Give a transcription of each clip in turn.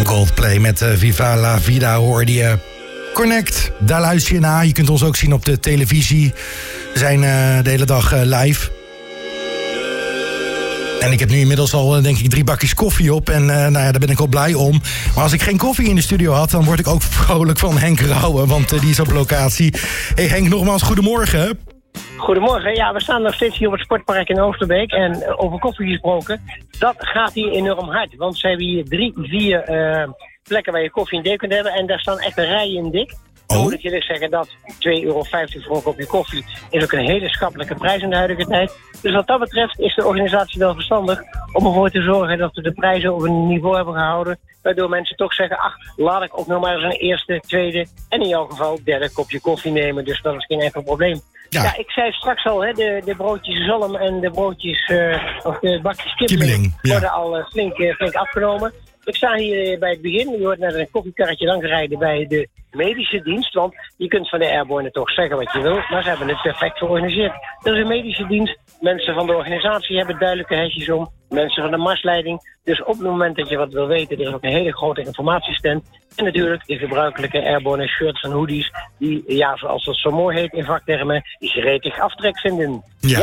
Coldplay met Viva la Vida hoorde je. Connect, daar luister je naar. Je kunt ons ook zien op de televisie. We zijn de hele dag live. En ik heb nu inmiddels al, denk ik, 3 bakjes koffie op. En daar ben ik wel blij om. Maar als ik geen koffie in de studio had, dan word ik ook vrolijk van Henk Rauwe. Want die is op locatie. Hey Henk, nogmaals goedemorgen. Goedemorgen. Ja, we staan nog steeds hier op het sportpark in Oosterbeek. En over koffie gesproken, dat gaat hier enorm hard. Want ze hebben hier 3, 4 plekken waar je koffie en thee kunt hebben. En daar staan echt een rij in dik. Dan moet ik je dus zeggen dat €2,50 voor een kopje koffie is ook een hele schappelijke prijs in de huidige tijd. Dus wat dat betreft is de organisatie wel verstandig om ervoor te zorgen dat we de prijzen op een niveau hebben gehouden. Waardoor mensen toch zeggen, laat ik ook nog maar eens een eerste, tweede en in jouw geval derde kopje koffie nemen. Dus dat is geen enkel probleem. Ja, ik zei straks al, hè, de broodjes zalm en de broodjes, of de bakjes kibbeling worden al flink afgenomen. Ik sta hier bij het begin, je hoort net een koffiekarretje lang rijden bij de medische dienst. Want je kunt van de Airborne toch zeggen wat je wil, maar ze hebben het perfect georganiseerd. Dat is een medische dienst. Mensen van de organisatie hebben duidelijke hesjes om. Mensen van de marsleiding. Dus op het moment dat je wat wil weten, er is ook een hele grote informatiestand. En natuurlijk de gebruikelijke Airborne shirts en hoodies. Die, ja, zoals dat zo mooi heet in vaktermen, die gretig aftrek vinden.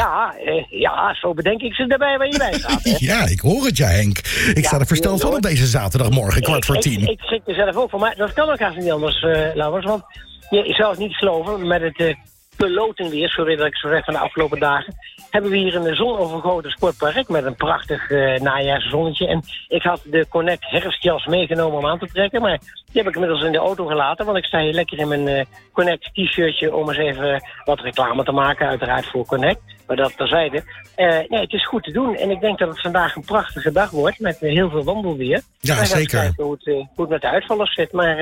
Ja, zo bedenk ik ze erbij waar je bij staat. Hè? Ja, ik hoor het, Henk. Ik sta er versteld van op deze zaterdagmorgen, 9:15. Ik schrik er zelf ook van, maar dat kan ook haast niet anders, Laurens. Want je zou het niet geloven, met het beloten weer, zoals ik zo zeg van de afgelopen dagen, hebben we hier een zonovergoten sportpark met een prachtig najaarszonnetje. En ik had de Connect herfstjas meegenomen om aan te trekken, maar die heb ik inmiddels in de auto gelaten, want ik sta hier lekker in mijn Connect t-shirtje om eens even wat reclame te maken, uiteraard voor Connect. Maar dat terzijde. Nee, het is goed te doen. En ik denk dat het vandaag een prachtige dag wordt met heel veel wandelweer. Ja, zeker. Kijken hoe het met de uitvallers zit. Maar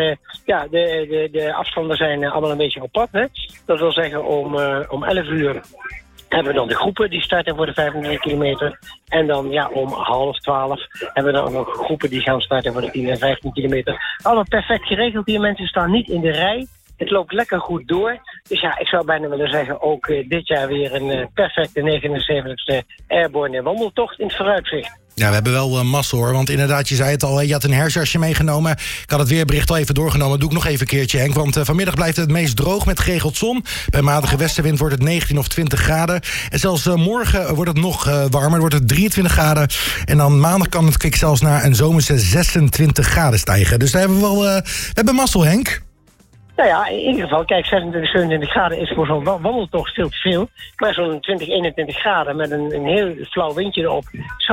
de afstanden zijn allemaal een beetje op pad. Hè? Dat wil zeggen om 11 uur hebben we dan de groepen die starten voor de 25 kilometer. En dan om 11:30 hebben we dan ook groepen die gaan starten voor de 10 en 15 kilometer. Allemaal perfect geregeld hier. Mensen staan niet in de rij. Het loopt lekker goed door. Dus ja, ik zou bijna willen zeggen, ook dit jaar weer een perfecte 79e Airborne wandeltocht in het vooruitzicht. Ja, we hebben wel massa hoor, want inderdaad, je zei het al, je had een herfstjasje meegenomen. Ik had het weerbericht al even doorgenomen, doe ik nog even een keertje, Henk. Want vanmiddag blijft het meest droog met geregeld zon. Bij matige westenwind wordt het 19 of 20 graden. En zelfs morgen wordt het nog warmer, wordt het 23 graden. En dan maandag kan het kwik zelfs naar een zomerse 26 graden stijgen. Dus daar hebben we hebben massa, Henk. Nou ja, in ieder geval, kijk, 26, 27 graden is voor zo'n wandeltocht veel te veel. Maar zo'n 20, 21 graden met een heel flauw windje erop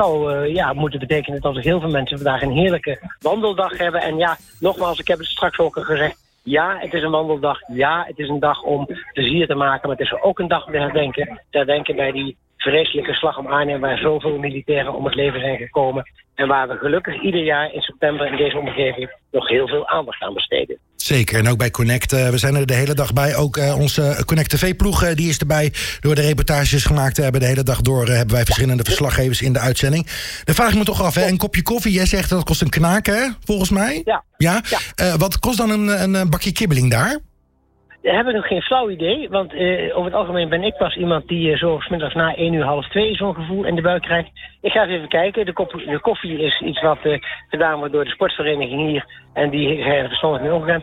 zou moeten betekenen dat er heel veel mensen vandaag een heerlijke wandeldag hebben. En ja, nogmaals, ik heb het straks ook al gezegd. Ja, het is een wandeldag. Ja, het is een dag om plezier te maken. Maar het is ook een dag om te herdenken bij die vreselijke slag om Arnhem, waar zoveel militairen om het leven zijn gekomen. En waar we gelukkig ieder jaar in september in deze omgeving nog heel veel aandacht aan besteden. Zeker, en ook bij Connect. We zijn er de hele dag bij. Ook onze Connect TV-ploeg die is erbij. Door de reportages gemaakt te hebben. De hele dag door hebben wij verschillende verslaggevers in de uitzending. Dan vraag ik me toch af, hè? Een kopje koffie. Jij zegt dat kost een knaak, hè? Volgens mij? Ja. Wat kost dan een bakje kibbeling daar? Daar hebben we nog geen flauw idee, want over het algemeen ben ik pas iemand die zo 's middags na 1 uur, 1:30 zo'n gevoel in de buik krijgt. Ik ga eens even kijken. De koffie is iets wat gedaan wordt door de sportvereniging hier en die zijn er verstandig mee omgegaan.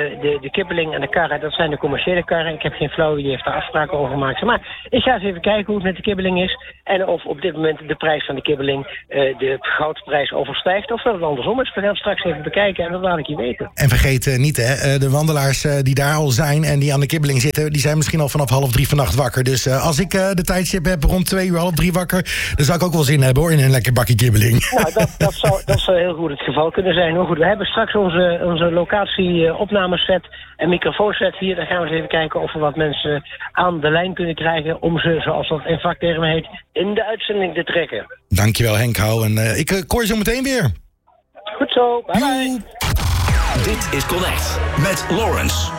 De kibbeling en de karren, dat zijn de commerciële karren. Ik heb geen flauw idee, heeft daar afspraken over gemaakt. Maar ik ga eens even kijken hoe het met de kibbeling is en of op dit moment de prijs van de kibbeling de goudprijs overstijgt of dat het andersom is. We gaan het straks even bekijken en dat laat ik je weten. En vergeet niet, hè, de wandelaars die daar al zijn en die aan de kibbeling zitten, die zijn misschien al vanaf 2:30 vannacht wakker. Dus als ik de tijdstip heb rond 2 uur, 2:30 wakker, dan zou ik ook wel zin hebben hoor, in een lekker bakje kibbeling. Nou, dat zou heel goed het geval kunnen zijn. Maar goed, we hebben straks onze locatie-opnameset en microfoonset hier. Dan gaan we eens even kijken of we wat mensen aan de lijn kunnen krijgen om ze, zoals dat in vaktermen heet, in de uitzending te trekken. Dankjewel Henk Hou en ik hoor je zo meteen weer. Goed zo, bye bye. Dit is Connect met Lawrence.